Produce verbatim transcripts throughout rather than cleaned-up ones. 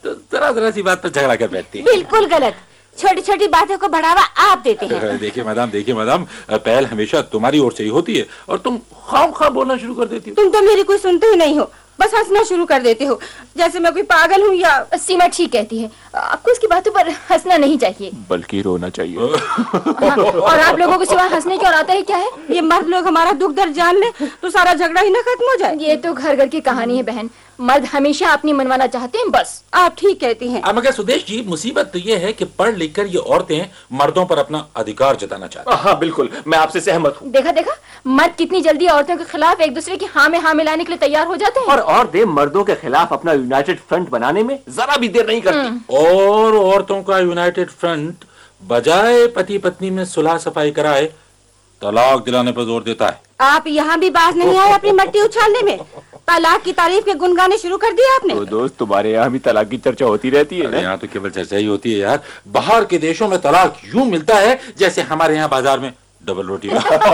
तो जरा जरा सी बात पर झगड़ा कर बैठती है। बिल्कुल गलत, छोटी छोटी बातों को बढ़ावा आप देते हैं। देखिए मैडम, देखिए मैडम, पहल हमेशा तुम्हारी ओर से ही होती है और तुम खाम खाम बोलना शुरू कर देती हो। तुम तो मेरी कोई सुनते ही नहीं हो, बस हंसना शुरू कर देते हो जैसे मैं कोई पागल हूँ। या सीमा ठीक कहती है, आपको इसकी बातों पर हंसना नहीं चाहिए बल्कि रोना चाहिए। हाँ, और आप लोगों को सिवा हंसने की और आता है क्या है? ये मर्द लोग हमारा दुख दर्द जान ले तो सारा झगड़ा ही ना खत्म हो जाए। ये तो घर घर की कहानी है बहन, मर्द हमेशा अपनी मनवाना चाहते हैं बस। आप ठीक कहती हैं। मगर सुदेश जी, मुसीबत तो ये है कि पढ़ लिख कर ये औरतें मर्दों पर अपना अधिकार जताना चाहती हैं। हाँ बिल्कुल, मैं आपसे सहमत हूँ। देखा देखा, मर्द कितनी जल्दी औरतों के खिलाफ एक दूसरे की हाँ में हाँ मिलाने के लिए तैयार हो जाते हैं। और औरतें मर्दों के खिलाफ अपना यूनाइटेड फ्रंट बनाने में जरा भी देर नहीं करती। और औरतों का यूनाइटेड फ्रंट बजाय पति पत्नी में सुलह सफाई कराए, तलाक दिलाने पर जोर देता है। आप यहाँ भी बात नहीं आए अपनी मट्टी उछालने में? तलाक की तारीफ के गुनगाने शुरू कर दिए आपने। तो दोस्त, तुम्हारे यहाँ भी तलाक की चर्चा होती रहती है ना? यहाँ तो केवल चर्चा ही होती है यार। बाहर के देशों में तलाक यूं मिलता है जैसे हमारे यहाँ बाजार में डबल रोटी।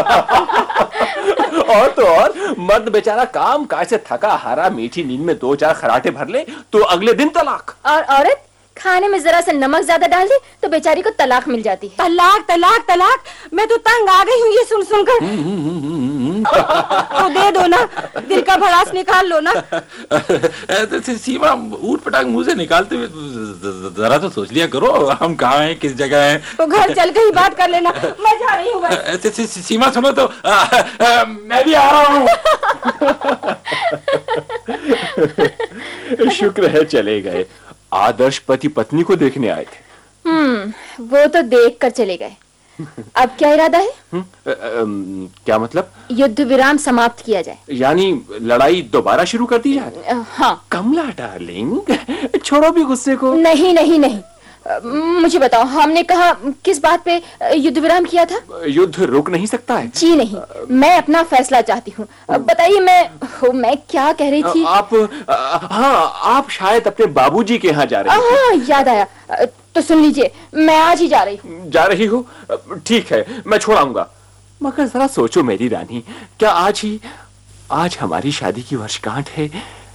और तो और मर्द बेचारा काम काज से थका हारा मीठी नींद में दो चार खराटे भर ले तो अगले दिन तलाक। और औरत खाने में जरा सा नमक ज्यादा डाल दे तो बेचारी को तलाक मिल जाती है। तलाक तलाक तलाक, मैं तो तंग आ गई हूँ ये सुन सुनकर। तो दे दो ना, दिल का भड़ास निकाल लो ना। सीमा ऊट पटांग मुंह से निकालते हुए जरा तो सोच लिया करो, हम कहाँ हैं, किस जगह हैं। तो घर चल के ही बात कर लेना, मैं जा रही हूँ। सीमा सुनो तो, आ, आ, मैं भी आ रहा हूँ। शुक्र है चले गए, आदर्श पति पत्नी को देखने आए थे। हम्म वो तो देख कर चले गए। अब क्या इरादा है? हुँ? आ, आ, क्या मतलब? युद्ध विराम समाप्त किया जाए, यानी लड़ाई दोबारा शुरू कर दी जाए? आ, हाँ। कमला डार्लिंग, छोड़ो भी गुस्से को। नहीं नहीं नहीं, मुझे बताओ, हमने कहा किस बात पे युद्ध विराम किया था? युद्ध रुक नहीं सकता है। जी नहीं, मैं अपना फैसला चाहती हूँ। बताइए, मैं मैं क्या कह रही थी? आप हाँ, आप शायद अपने बाबूजी के यहाँ जा रही हैं। हाँ, याद आया। तो सुन लीजिए, मैं आज ही जा रही हूँ। जा रही हो? ठीक है, मैं छोड़ आऊंगा। मगर जरा सोचो मेरी रानी, क्या आज ही आज हमारी शादी की वर्षगांठ है?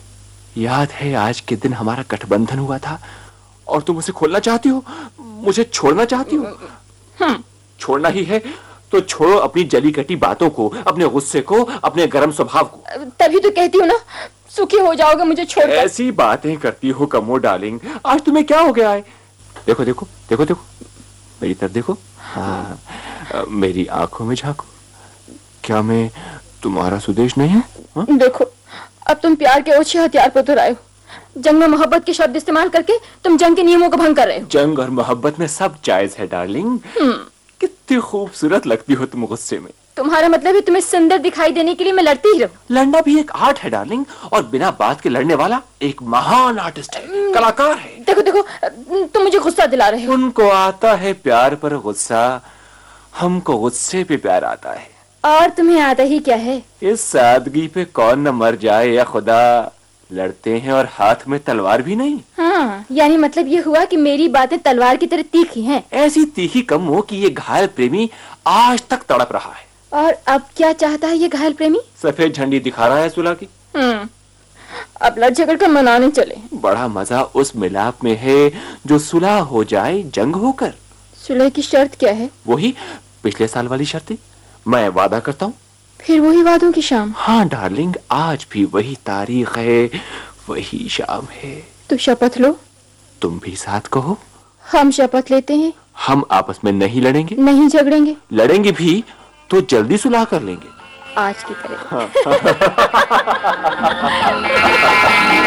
याद है आज के दिन हमारा गठबंधन हुआ था और तुम उसे खोलना चाहती हो, मुझे छोड़ना चाहती हो? हम्म छोड़ना ही है तो छोड़ो अपनी जली कटी बातों को, अपने गुस्से को, अपने गर्म स्वभाव को। तभी तो कहती हूँ ना, सुखी हो जाओगे मुझे छोड़कर। ऐसी बातें करती हो कमो डार्लिंग, आज तुम्हें क्या हो गया है? देखो देखो देखो देखो मेरी तरफ देखो। हाँ, मेरी आंखों में झांको। क्या मैं तुम्हारा सुदेश नहीं हूँ? देखो, अब तुम प्यार के ओछे हथियार पर उतर आए हो। जंग में मोहब्बत के शब्द इस्तेमाल करके तुम जंग के नियमों को भंग कर रहे हो। जंग और मोहब्बत में सब जायज है डार्लिंग। कितनी खूबसूरत लगती हो तुम गुस्से में। तुम्हारा मतलब है तुम्हें सुंदर दिखाई देने के लिए मैं लड़ती ही रहूं? लड़ना भी एक आर्ट है डार्लिंग, और बिना बात के लड़ने वाला एक महान आर्टिस्ट है, कलाकार है। देखो देखो, तुम मुझे गुस्सा दिला रहे हो। उनको आता है प्यार पर गुस्सा, हमको गुस्से पे प्यार आता है। और तुम्हें आता ही क्या है? इस सादगी पे कौन न मर जाए या खुदा। लड़ते हैं और हाथ में तलवार भी नहीं। हाँ, यानी मतलब ये हुआ कि मेरी बातें तलवार की तरह तीखी हैं। ऐसी तीखी कम हो कि ये घायल प्रेमी आज तक तड़प रहा है। और अब क्या चाहता है ये घायल प्रेमी? सफेद झंडी दिखा रहा है सुलह की। हम्म अब लड़ झगड़ कर मनाने चले। बड़ा मजा उस मिलाप में है जो सुलह हो जाए जंग होकर। सुलह की शर्त क्या है? वही पिछले साल वाली शर्तें। मैं वादा करता हूँ। फिर वही वादों की शाम? हाँ डार्लिंग, आज भी वही तारीख है, वही शाम है। तो शपथ लो। तुम भी साथ कहो। हम शपथ लेते हैं, हम आपस में नहीं लड़ेंगे, नहीं झगड़ेंगे। लड़ेंगे भी तो जल्दी सुलह कर लेंगे, आज की तरह। हाँ।